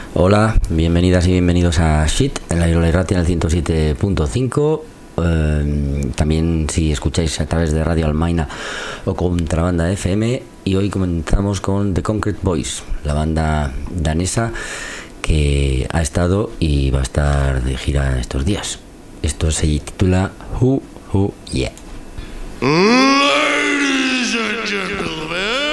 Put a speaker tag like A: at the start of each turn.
A: Hola, bienvenidas y bienvenidos a Shit, en la Irratia en el 107.5. También si escucháis a través de Radio Almaina o Contrabanda FM. Y hoy comenzamos con The Concrete Boys, la banda danesa que ha estado y va a estar de gira estos días. Esto se titula Who Yeah.